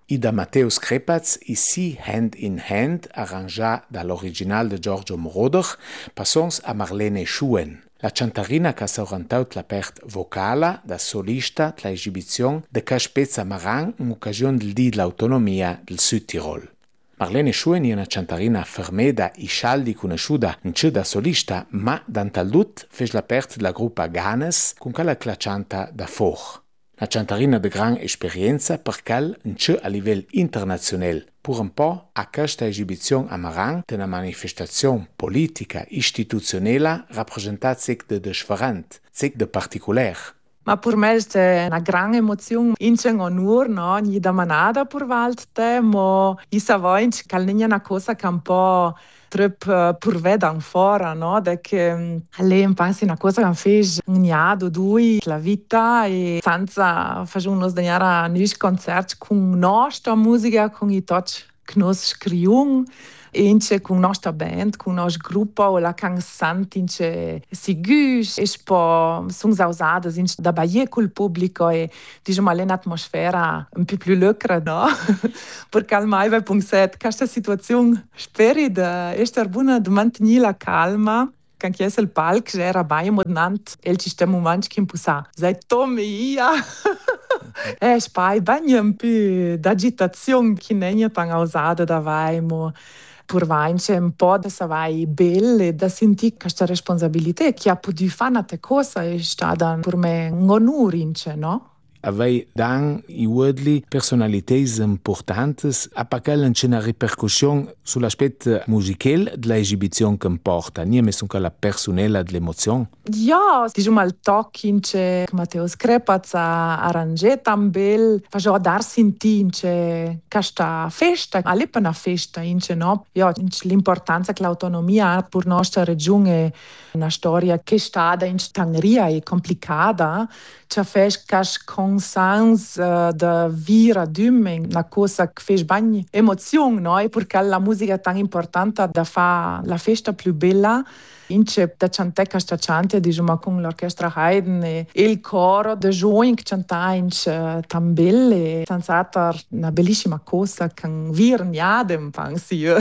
I da Mateusz Krepaz i si Hand in Hand, arrangià dall'original de Giorgio Moroder, passons a Marlene Schuen. La cantarina che ha sorrantaut la pert vocala da solista la esibizione de ca spezza Marang in occasione del Dì dell'Autonomia del Südtirol. Marlene Schuen è una cantarina fermeda e scialdi conosciuta non c'è da solista, ma d'antaldut fece la pert della gruppa Ganes con quella che la canta da Foch. Una cantarina de gran esperienza perché non c'è a livello internazionale. Pur un po' a questa esibizione a Marang de una manifestazione politica istituzionale rappresentata de different, de particolare. Ma per me è una grande emozione, in un onore, no? Non da manada per volte, ma io so che non è una cosa che un po' troppo per vedere fuori, no? Perché lei pensa una cosa che fa un anno o due la vita e senza fare uno sdegnare un concerto con nostra musica, con i touch che noi scriviamo. Ince con nostra band, con nostro gruppo, o la canzante ince sigus, e po sono usadas ince da baie col pubblico e diciamo l'atmosfera un po' più lucra, no? Perché almai vai pensare questa situazione speri di essere buona di mantenere la calma. Quand chiesa il palco era baie modnant el ci moment che impusa. Sei Tomia. Spai bagna un po' d'agitazione che non è tan usata da vai, mo per vince un po' da savai belle, da sentire questa responsabilità che ha potuto fare una cosa è stata per me un onore, no? Avei dan i uodli personalités importantes a pacal c'è una ripercussione sull'aspetto musicale della esibizione che porta, nie mesmo che la personella dell'emozione. Ja, diciamo al tocco che Mateusz Krepaz ha arrangiato un bel, faceva dar sentire questa festa, è una festa, no? Ja, l'importanza che l'autonomia ha per la nostra regione è una storia che è stata in stangria e complicata, ci fa consens da vira dume, una cosa che fa bagni emozione, no? E perché la musica è tan importante da fare la festa più bella. Ince da cantare questa canta, diciamo, con l'orchestra Haydn e il coro de giovani che cantano ince tan belle, senz'altro una bellissima cosa che vir niadem, penso io.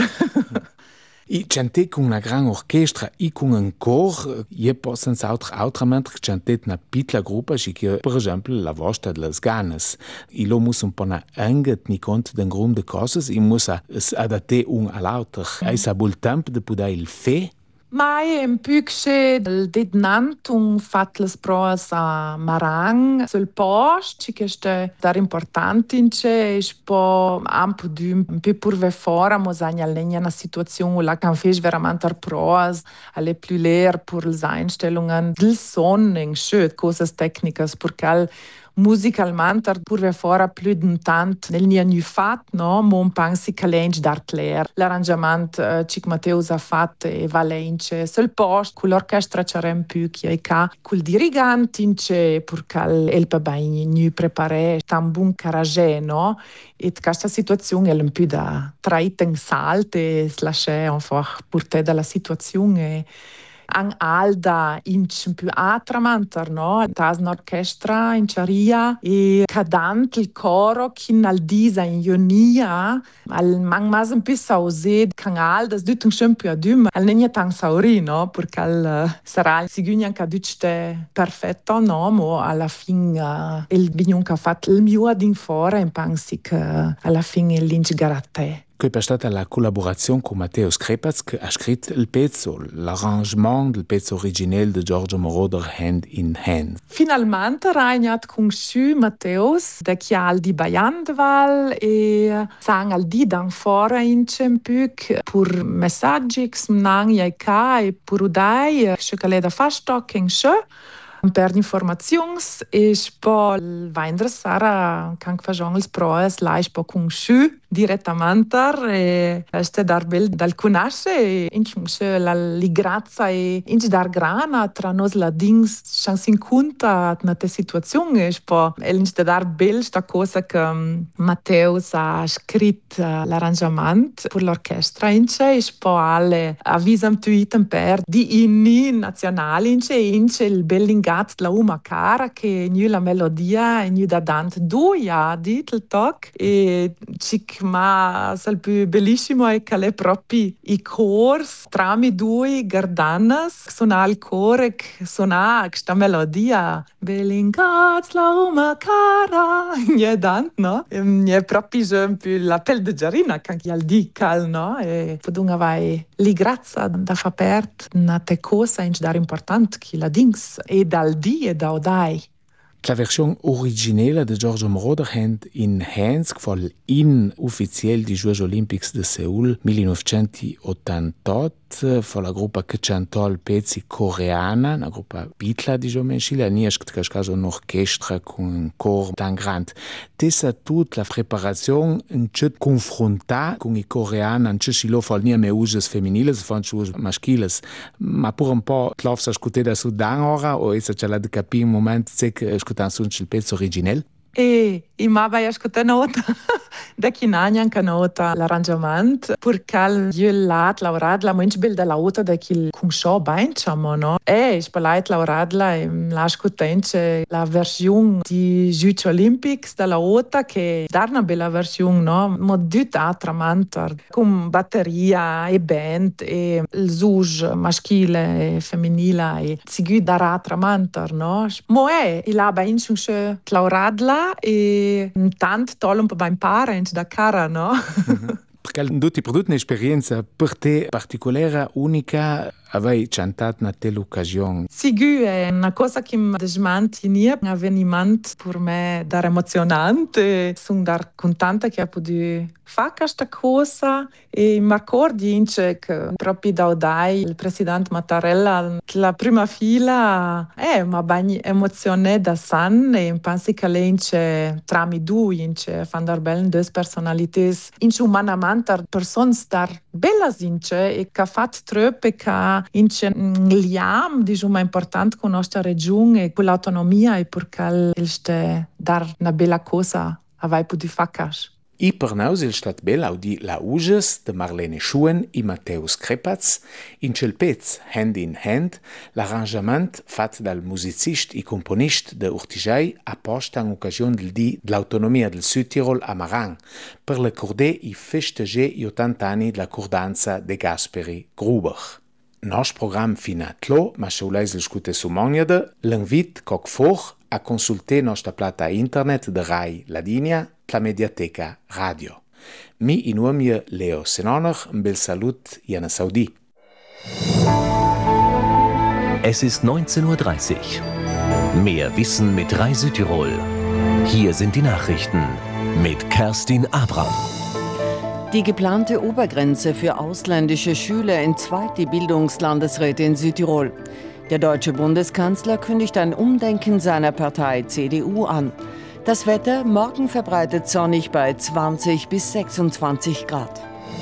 I canté con una gran orchestra e con un cor, je possono autramente canté una piccola gruppa, che per esempio la vostra delle Ganes. E lo muss un po' anget ni conto d'un grum de coses, e muss adattare un all'altro. Hai sabul tempo de poter il fe? Mai un po' che il detnant un fatto le provas a Marang sul post, che è importante, è un po' pur fora, ma è una situazione la can fes veramente provas, alle più leer per le Einstellungen del son, cose tecniche, perché musicalmente pur fora più di tanto nel nia nu fatto, no? Ma pensi che l'enge d'art leer. L'arrangiamento che Mateusz ha fatto e valence sul post, con l'orchestra c'era un più che è ca, col dirigente ince perché il ben nu preparé tan buon caragè, no? E questa situazione è un po' da traita in salto e slasciare einfach portare dalla situazione an alda in più atramantar, no? Tas un'orchestra in ciaria e cadant il coro kin al disa in ionia al mang mas un po' saused can aldas dut un più adum al nenia tan sauri, no? Perché al sarà sigugna che dutte perfetto, no? Mo alla fin il bignun che ha fatto il mio ad in fora e pensi che alla fine l'inch garatte. Che è stata la collaborazione con Mateusz Krepaz che ha scritto il pezzo, l'arrangement del pezzo originale di Giorgio Moroder Hand in Hand. Finalmente regnat con su Mateusz da chial di Baiandeval e sang al di dan fora in cempuc pur messaggi che smnang jaika e pur udai che da fastock in sche. Per informazions e po vaindra sara kan fajon els proes lais po con su direttamente e este dar bel dal conosce e la ligrazza e inch dar grana tra nos la dings chance in conta na te situazione spo inch dar bel sta cosa che Matteus ha scritto l'arrangiamento per l'orchestra ince spo alle avvisam tu item per di inni nazionali ince il bellingat la uma cara che nu la melodia e nu da dant duia dit il toc e cic ma sal più bellissimo è che le propri i cors trami due gardanas suona il core suona questa melodia bellingat la uma cara e dant no e proprio più l'appel de Giarina che al di cal no e podunga vai li grazza da fa pert na te cosa in dar important che la dings e dal di e da odai. La version originale de Giorgio Moroder hand in hands vol in officiel di Jeux Olympics de Seul 1988 von la gruppa che cantò pezzi coreana, una gruppa pitla di Giomenscile, niesc che caso un'orchestra con un cor tan grand. Tessa tut la preparazione in chet confronta con i coreani, in chet si lo fa nie me uses feminiles, fan uses maschiles, ma pur un po' tlovs ascolté da Sudan ora o essa c'è la de capire un moment che ascoltan sun il pezzo originale. E ma vai ascoltare nota da Kinanya nota l'arrangiamento perché io lauradla molto bella la nota da chi conosce bene no e spalait lauradla e la ascoltance la versione di Jeux Olympics della nota che dà una bella versione no modutta tramantar con batteria e band e il zuj maschile e femminile e sigu darà tramantar no mo è il ha ben sunche lauradla e tant toll un po' beim parent da cara, no? Perché tutti i prodotti un'esperienza per te particolare, unica, avevi cantato in tale occasione? Sigur, è una cosa che mi desmantinia, un avvenimento per me dar emozionante. Sono dar contenta che ho potuto fare questa cosa e mi ricordo che proprio da Odai, il presidente Mattarella, la prima fila mi ha ben emozionato da San e penso che lei tramite due, fanno dar belle due personalità, umanamente persone dar bella since e che ha fatto troppo e che liam, diciamo, importante con la nostra regione e con l'autonomia e perché il dar una bella cosa a vai potuto fare. I per nous il stat bel audi la Uges de Marlene Schuen i Matteus Krepatz in cel pez Hand in Hand l'arrangement fat dal musicist i componist de Urtijai apposta in occasione del di dell'autonomia del Südtirol a Marang per le cordè i festeger i 80 anni della cordanza de Gasperi Gruber. Nos program finatlo, ma se volete ascoltare su Moniade, l'invito coc for a consultare nostra plata internet de Rai Ladinia, la mediateca radio. Mi in nome Leo Senoner, un bel salut Jana Saudi. Es ist 19:30 Uhr. Mehr Wissen mit Rai Südtirol. Hier sind die Nachrichten mit Kerstin Abram. Die geplante Obergrenze für ausländische Schüler entzweit die Bildungslandesräte in Südtirol. Der deutsche Bundeskanzler kündigt ein Umdenken seiner Partei CDU an. Das Wetter morgen verbreitet sonnig bei 20 bis 26 Grad.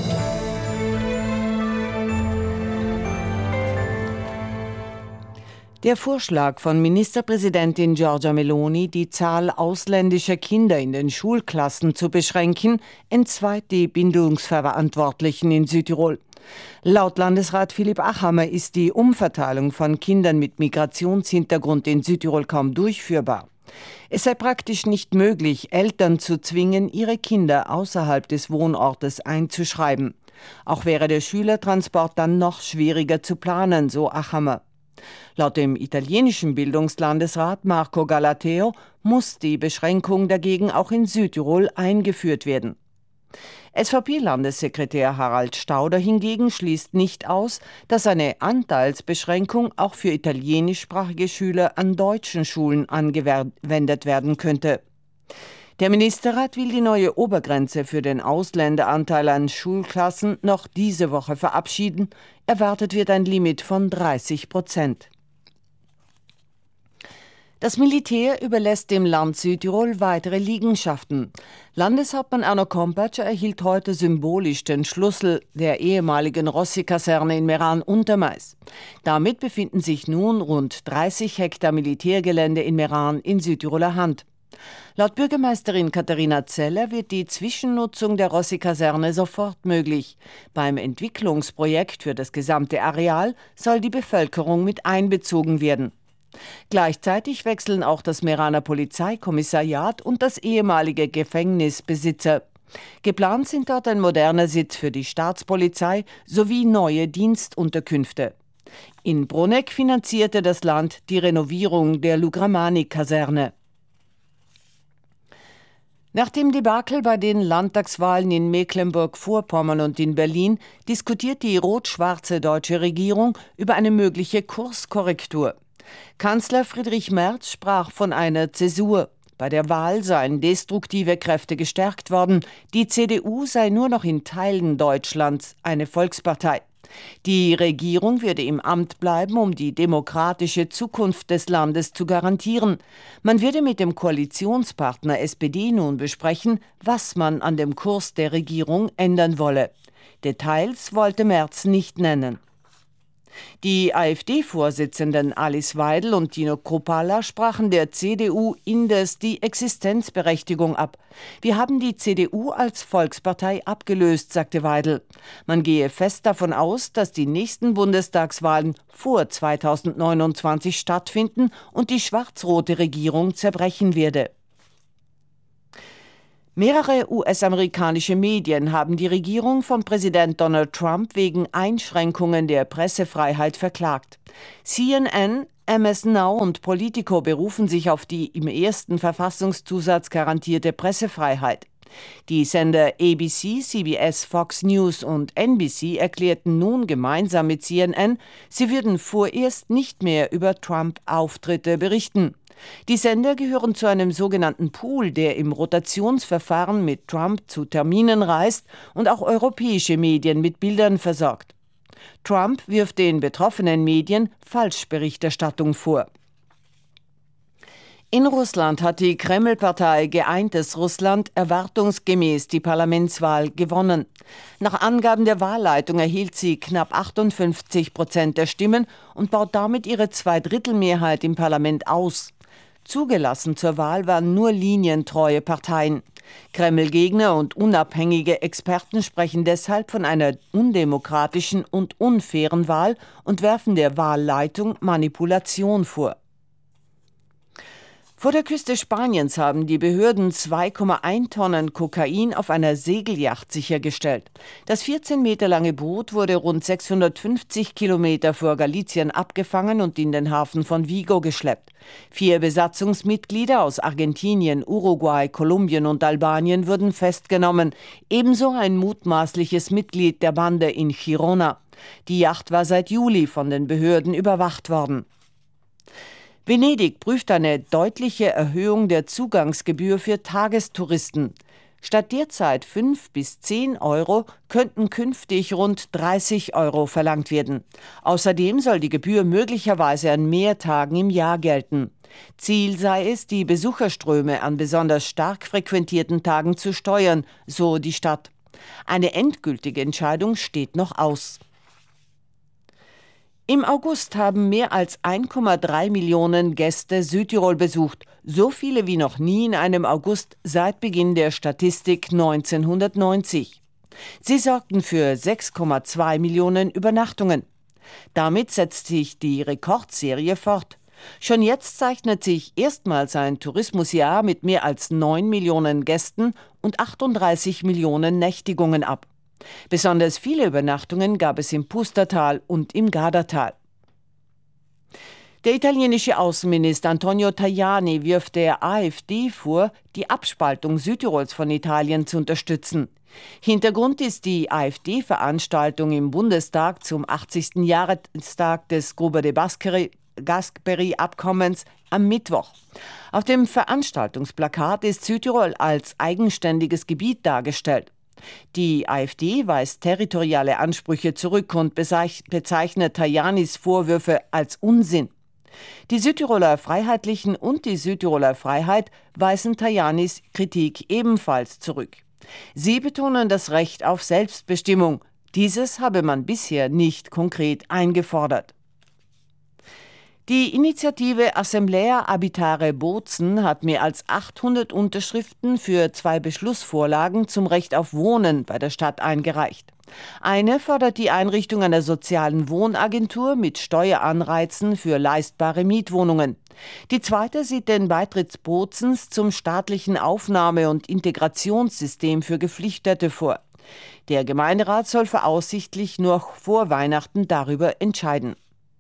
Der Vorschlag von Ministerpräsidentin Giorgia Meloni, die Zahl ausländischer Kinder in den Schulklassen zu beschränken, entzweit die Bildungsverantwortlichen in Südtirol. Laut Landesrat Philipp Achammer ist die Umverteilung von Kindern mit Migrationshintergrund in Südtirol kaum durchführbar. Es sei praktisch nicht möglich, Eltern zu zwingen, ihre Kinder außerhalb des Wohnortes einzuschreiben. Auch wäre der Schülertransport dann noch schwieriger zu planen, so Achammer. Laut dem italienischen Bildungslandesrat Marco Galateo muss die Beschränkung dagegen auch in Südtirol eingeführt werden. SVP-Landessekretär Harald Stauder hingegen schließt nicht aus, dass eine Anteilsbeschränkung auch für italienischsprachige Schüler an deutschen Schulen angewendet werden könnte. Der Ministerrat will die neue Obergrenze für den Ausländeranteil an Schulklassen noch diese Woche verabschieden. Erwartet wird ein Limit von 30%. Das Militär überlässt dem Land Südtirol weitere Liegenschaften. Landeshauptmann Erno Kompatsch erhielt heute symbolisch den Schlüssel der ehemaligen Rossi-Kaserne in Meran-Untermais. Damit befinden sich nun rund 30 Hektar Militärgelände in Meran in Südtiroler Hand. Laut Bürgermeisterin Katharina Zeller wird die Zwischennutzung der Rossi-Kaserne sofort möglich. Beim Entwicklungsprojekt für das gesamte Areal soll die Bevölkerung mit einbezogen werden. Gleichzeitig wechseln auch das Meraner Polizeikommissariat und das ehemalige Gefängnisbesitzer. Geplant sind dort ein moderner Sitz für die Staatspolizei sowie neue Dienstunterkünfte. In Bruneck finanzierte das Land die Renovierung der Lugramani-Kaserne. Nach dem Debakel bei den Landtagswahlen in Mecklenburg-Vorpommern und in Berlin diskutiert die rot-schwarze deutsche Regierung über eine mögliche Kurskorrektur. Kanzler Friedrich Merz sprach von einer Zäsur. Bei der Wahl seien destruktive Kräfte gestärkt worden. Die CDU sei nur noch in Teilen Deutschlands eine Volkspartei. Die Regierung werde im Amt bleiben, um die demokratische Zukunft des Landes zu garantieren. Man werde mit dem Koalitionspartner SPD nun besprechen, was man an dem Kurs der Regierung ändern wolle. Details wollte Merz nicht nennen. Die AfD-Vorsitzenden Alice Weidel und Dino Kruppalla sprachen der CDU indes die Existenzberechtigung ab. Wir haben die CDU als Volkspartei abgelöst, sagte Weidel. Man gehe fest davon aus, dass die nächsten Bundestagswahlen vor 2029 stattfinden und die schwarz-rote Regierung zerbrechen werde. Mehrere US-amerikanische Medien haben die Regierung von Präsident Donald Trump wegen Einschränkungen der Pressefreiheit verklagt. CNN, MS Now und Politico berufen sich auf die im ersten Verfassungszusatz garantierte Pressefreiheit. Die Sender ABC, CBS, Fox News und NBC erklärten nun gemeinsam mit CNN, sie würden vorerst nicht mehr über Trump-Auftritte berichten. Die Sender gehören zu einem sogenannten Pool, der im Rotationsverfahren mit Trump zu Terminen reist und auch europäische Medien mit Bildern versorgt. Trump wirft den betroffenen Medien Falschberichterstattung vor. In Russland hat die Kreml-Partei Geeintes Russland erwartungsgemäß die Parlamentswahl gewonnen. Nach Angaben der Wahlleitung erhielt sie knapp 58% der Stimmen und baut damit ihre Zweidrittelmehrheit im Parlament aus. Zugelassen zur Wahl waren nur linientreue Parteien. Kreml-Gegner und unabhängige Experten sprechen deshalb von einer undemokratischen und unfairen Wahl und werfen der Wahlleitung Manipulation vor. Vor der Küste Spaniens haben die Behörden 2,1 Tonnen Kokain auf einer Segelyacht sichergestellt. Das 14 Meter lange Boot wurde rund 650 Kilometer vor Galicien abgefangen und in den Hafen von Vigo geschleppt. 4 Besatzungsmitglieder aus Argentinien, Uruguay, Kolumbien und Albanien wurden festgenommen. Ebenso ein mutmaßliches Mitglied der Bande in Girona. Die Yacht war seit Juli von den Behörden überwacht worden. Venedig prüft eine deutliche Erhöhung der Zugangsgebühr für Tagestouristen. Statt derzeit 5 bis 10 Euro könnten künftig rund 30 Euro verlangt werden. Außerdem soll die Gebühr möglicherweise an mehr Tagen im Jahr gelten. Ziel sei es, die Besucherströme an besonders stark frequentierten Tagen zu steuern, so die Stadt. Eine endgültige Entscheidung steht noch aus. Im August haben mehr als 1,3 Millionen Gäste Südtirol besucht, so viele wie noch nie in einem August seit Beginn der Statistik 1990. Sie sorgten für 6,2 Millionen Übernachtungen. Damit setzt sich die Rekordserie fort. Schon jetzt zeichnet sich erstmals ein Tourismusjahr mit mehr als 9 Millionen Gästen und 38 Millionen Nächtigungen ab. Besonders viele Übernachtungen gab es im Pustertal und im Gardatal. Der italienische Außenminister Antonio Tajani wirft der AfD vor, die Abspaltung Südtirols von Italien zu unterstützen. Hintergrund ist die AfD-Veranstaltung im Bundestag zum 80. Jahrestag des Gruber de Gasperi-Abkommens am Mittwoch. Auf dem Veranstaltungsplakat ist Südtirol als eigenständiges Gebiet dargestellt. Die AfD weist territoriale Ansprüche zurück und bezeichnet Tajanis Vorwürfe als Unsinn. Die Südtiroler Freiheitlichen und die Südtiroler Freiheit weisen Tajanis Kritik ebenfalls zurück. Sie betonen das Recht auf Selbstbestimmung. Dieses habe man bisher nicht konkret eingefordert. Die Initiative Assemblea Abitare Bozen hat mehr als 800 Unterschriften für 2 Beschlussvorlagen zum Recht auf Wohnen bei der Stadt eingereicht. Eine fordert die Einrichtung einer sozialen Wohnagentur mit Steueranreizen für leistbare Mietwohnungen. Die zweite sieht den Beitritt Bozens zum staatlichen Aufnahme- und Integrationssystem für Geflüchtete vor. Der Gemeinderat soll voraussichtlich noch vor Weihnachten darüber entscheiden.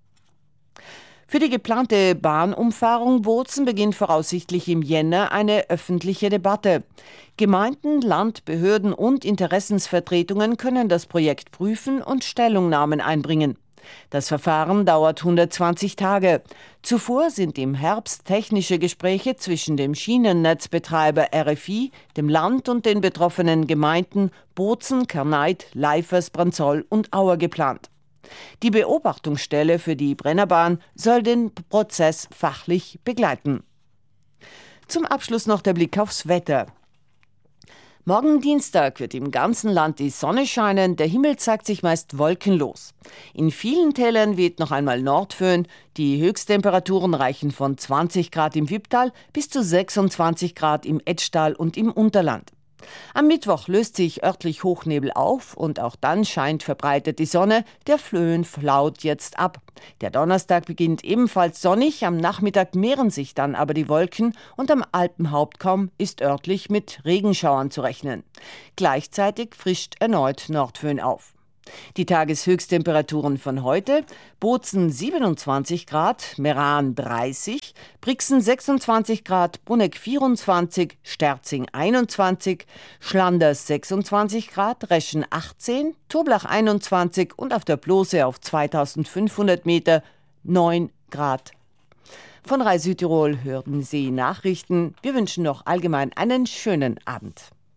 Für die geplante Bahnumfahrung Bozen beginnt voraussichtlich im Jänner eine öffentliche Debatte. Gemeinden, Land, Behörden und Interessensvertretungen können das Projekt prüfen und Stellungnahmen einbringen. Das Verfahren dauert 120 Tage. Zuvor sind im Herbst technische Gespräche zwischen dem Schienennetzbetreiber RFI, dem Land und den betroffenen Gemeinden Bozen, Kerneit, Leifers, Branzoll und Auer geplant. Die Beobachtungsstelle für die Brennerbahn soll den Prozess fachlich begleiten. Zum Abschluss noch der Blick aufs Wetter. Morgen Dienstag wird im ganzen Land die Sonne scheinen, der Himmel zeigt sich meist wolkenlos. In vielen Tälern weht noch einmal Nordföhn, die Höchsttemperaturen reichen von 20 Grad im Wipptal bis zu 26 Grad im Etschtal und im Unterland. Am Mittwoch löst sich örtlich Hochnebel auf und auch dann scheint verbreitet die Sonne, der Föhn flaut jetzt ab. Der Donnerstag beginnt ebenfalls sonnig, am Nachmittag mehren sich dann aber die Wolken und am Alpenhauptkamm ist örtlich mit Regenschauern zu rechnen. Gleichzeitig frischt erneut Nordföhn auf. Die Tageshöchsttemperaturen von heute: Bozen 27 Grad, Meran 30, Brixen 26 Grad, Bruneck 24, Sterzing 21, Schlanders 26 Grad, Reschen 18, Toblach 21 und auf der Blose auf 2500 Meter 9 Grad. Von Rai Südtirol hörten Sie Nachrichten. Wir wünschen noch allgemein einen schönen Abend.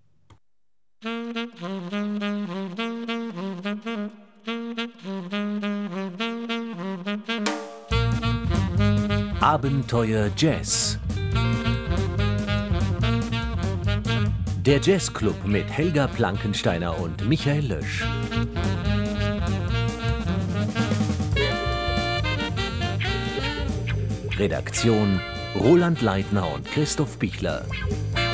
Abenteuer Jazz. Der Jazzclub mit Helga Plankensteiner und Michael Lösch. Redaktion Roland Leitner und Christoph Bichler.